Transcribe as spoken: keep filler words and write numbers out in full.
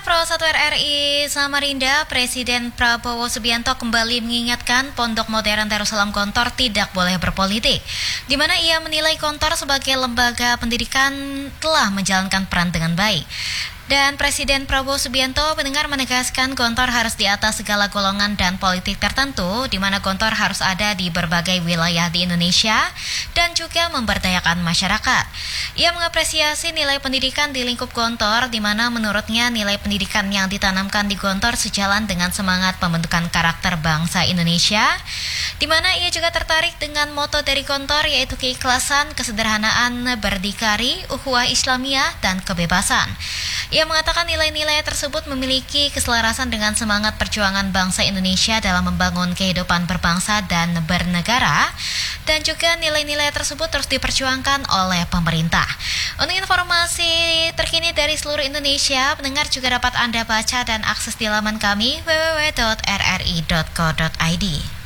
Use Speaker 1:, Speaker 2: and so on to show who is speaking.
Speaker 1: Pro satu R R I Samarinda, Presiden Prabowo Subianto kembali mengingatkan Pondok Modern Darussalam Gontor tidak boleh berpolitik, di mana ia menilai Gontor sebagai lembaga pendidikan telah menjalankan peran dengan baik. Dan Presiden Prabowo Subianto mendengar menegaskan Gontor harus di atas segala golongan dan politik tertentu, di mana Gontor harus ada di berbagai wilayah di Indonesia dan juga memberdayakan masyarakat. Ia mengapresiasi nilai pendidikan di lingkup Gontor, di mana menurutnya nilai pendidikan yang ditanamkan di Gontor sejalan dengan semangat pembentukan karakter bangsa Indonesia, di mana ia juga tertarik dengan moto dari Gontor, yaitu keikhlasan, kesederhanaan, berdikari, ukhuwah Islamiyah, dan kebebasan. Ia mengatakan nilai-nilai tersebut memiliki keselarasan dengan semangat perjuangan bangsa Indonesia dalam membangun kehidupan berbangsa dan bernegara, dan juga nilai-nilai tersebut terus diperjuangkan oleh pemerintah. Untuk informasi terkini dari seluruh Indonesia, pendengar juga dapat Anda baca dan akses di laman kami w w w titik r r i titik co titik i d.